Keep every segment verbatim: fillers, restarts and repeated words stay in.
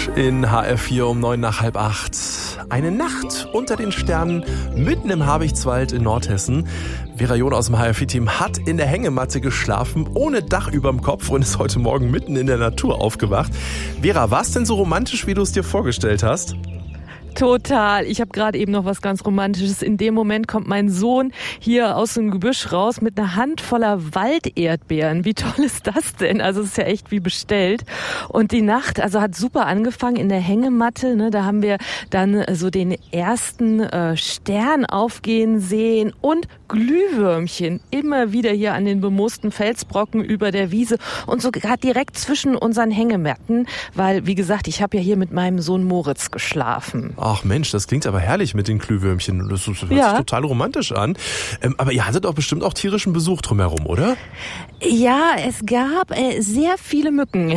in H R vier um neun nach halb acht. Eine Nacht unter den Sternen mitten im Habichtswald in Nordhessen. Vera John aus dem H R vier-Team hat in der Hängematte geschlafen, ohne Dach überm Kopf und ist heute Morgen mitten in der Natur aufgewacht. Vera, war es denn so romantisch, wie du es dir vorgestellt hast? Total. Ich habe gerade eben noch was ganz Romantisches. In dem Moment kommt mein Sohn hier aus dem Gebüsch raus mit einer Hand voller Walderdbeeren. Wie toll ist das denn? Also es ist ja echt wie bestellt. Und die Nacht, also hat super angefangen in der Hängematte. Ne? Da haben wir dann so den ersten äh, Stern aufgehen sehen und Glühwürmchen immer wieder hier an den bemoosten Felsbrocken über der Wiese und sogar direkt zwischen unseren Hängematten, weil, wie gesagt, ich habe ja hier mit meinem Sohn Moritz geschlafen. Ach Mensch, das klingt aber herrlich mit den Glühwürmchen. Das hört sich Ja. total romantisch an. Ähm, aber ihr hattet doch bestimmt auch tierischen Besuch drumherum, oder? Ja, es gab äh, sehr viele Mücken.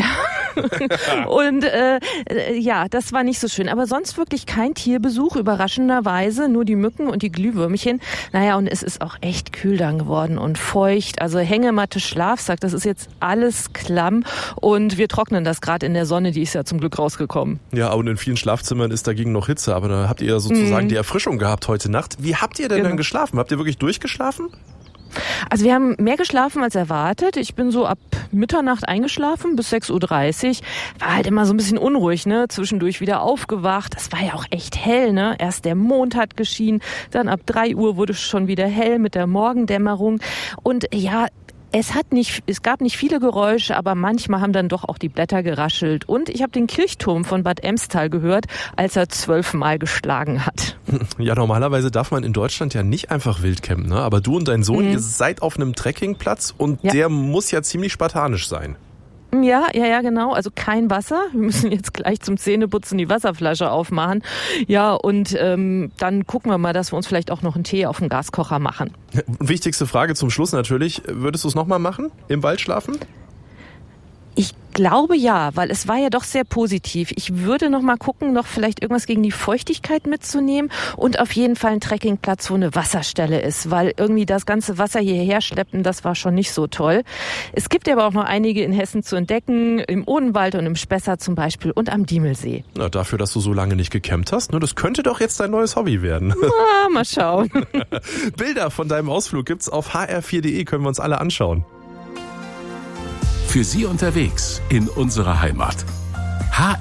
Und äh, äh, ja, das war nicht so schön. Aber sonst wirklich kein Tierbesuch, überraschenderweise. Nur die Mücken und die Glühwürmchen. Naja, und es ist auch echt kühl dann geworden und feucht. Also Hängematte, Schlafsack, das ist jetzt alles klamm. Und wir trocknen das gerade in der Sonne, die ist ja zum Glück rausgekommen. Ja, und in vielen Schlafzimmern ist dagegen noch Hitze. Aber da habt ihr ja sozusagen Mhm. die Erfrischung gehabt heute Nacht. Wie habt ihr denn Genau. dann geschlafen? Habt ihr wirklich durchgeschlafen? Also wir haben mehr geschlafen als erwartet. Ich bin so ab Mitternacht eingeschlafen bis sechs Uhr dreißig. War halt immer so ein bisschen unruhig, ne? Zwischendurch wieder aufgewacht. Das war ja auch echt hell, ne? Erst der Mond hat geschienen, dann ab drei Uhr wurde es schon wieder hell mit der Morgendämmerung. Und ja, es hat nicht, es gab nicht viele Geräusche, aber manchmal haben dann doch auch die Blätter geraschelt. Und ich habe den Kirchturm von Bad Emstal gehört, als er zwölfmal geschlagen hat. Ja, normalerweise darf man in Deutschland ja nicht einfach wild campen, ne? Aber du und dein Sohn, Mhm. ihr seid auf einem Trekkingplatz und Ja. der muss ja ziemlich spartanisch sein. Ja, ja, ja, genau. Also kein Wasser. Wir müssen jetzt gleich zum Zähneputzen die Wasserflasche aufmachen. Ja, und ähm, dann gucken wir mal, dass wir uns vielleicht auch noch einen Tee auf den Gaskocher machen. Wichtigste Frage zum Schluss natürlich. Würdest du es nochmal machen? Im Wald schlafen? Ich glaube ja, weil es war ja doch sehr positiv. Ich würde noch mal gucken, noch vielleicht irgendwas gegen die Feuchtigkeit mitzunehmen und auf jeden Fall einen Trekkingplatz, wo eine Wasserstelle ist, weil irgendwie das ganze Wasser hierher schleppen, das war schon nicht so toll. Es gibt aber auch noch einige in Hessen zu entdecken, im Odenwald und im Spessart zum Beispiel und am Diemelsee. Na, dafür, dass du so lange nicht gecampt hast, ne, das könnte doch jetzt dein neues Hobby werden. Ah, mal schauen. Bilder von deinem Ausflug gibt's auf h r vier punkt d e, können wir uns alle anschauen. Für Sie unterwegs in unserer Heimat.